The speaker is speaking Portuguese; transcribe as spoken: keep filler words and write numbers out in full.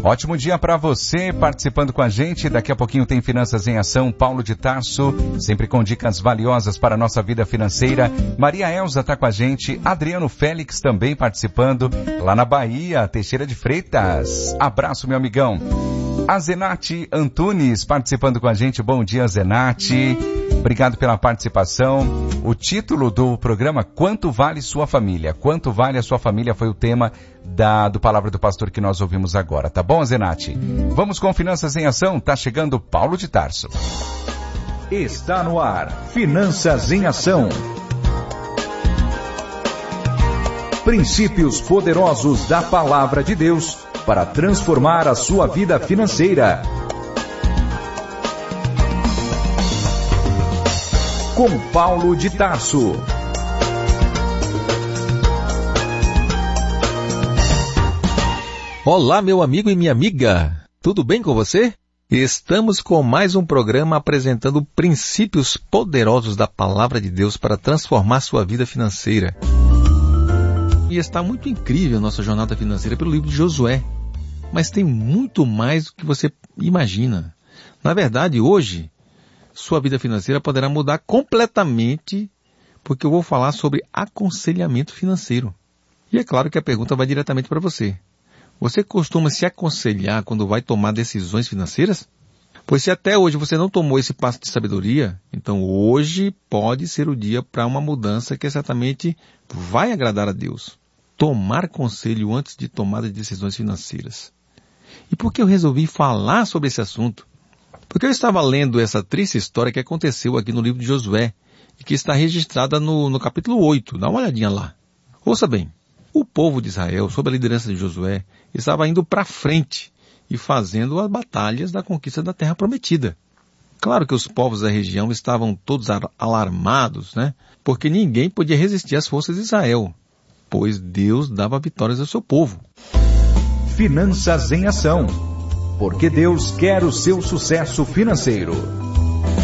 Ótimo dia para você participando com a gente. Daqui a pouquinho tem Finanças em Ação. Paulo de Tarso, sempre com dicas valiosas para a nossa vida financeira. Maria Elza está com a gente. Adriano Félix também participando lá na Bahia, Teixeira de Freitas. Abraço, meu amigão. A Zenate Antunes participando com a gente. Bom dia, Zenate. Obrigado pela participação. O título do programa, Quanto Vale Sua Família? Quanto Vale a Sua Família foi o tema da, do Palavra do Pastor que nós ouvimos agora, tá bom, Zenate? Vamos com Finanças em Ação, tá chegando Paulo de Tarso. Está no ar, Finanças em Ação. Princípios poderosos da Palavra de Deus para transformar a sua vida financeira. Com Paulo de Tarso. Olá, meu amigo e minha amiga. Tudo bem com você? Estamos com mais um programa apresentando princípios poderosos da Palavra de Deus para transformar sua vida financeira. E está muito incrível a nossa jornada financeira pelo livro de Josué. Mas tem muito mais do que você imagina. Na verdade, hoje, sua vida financeira poderá mudar completamente, porque eu vou falar sobre aconselhamento financeiro. E é claro que a pergunta vai diretamente para você. Você costuma se aconselhar quando vai tomar decisões financeiras? Pois se até hoje você não tomou esse passo de sabedoria, então hoje pode ser o dia para uma mudança que certamente vai agradar a Deus. Tomar conselho antes de tomada de decisões financeiras. E por que eu resolvi falar sobre esse assunto? Porque eu estava lendo essa triste história que aconteceu aqui no livro de Josué e que está registrada no, no capítulo oito. Dá uma olhadinha lá. Ouça bem, o povo de Israel, sob a liderança de Josué, estava indo para frente e fazendo as batalhas da conquista da terra prometida. Claro que os povos da região estavam todos alarmados, né? Porque ninguém podia resistir às forças de Israel, pois Deus dava vitórias ao seu povo. Finanças em Ação. Porque Deus quer o seu sucesso financeiro.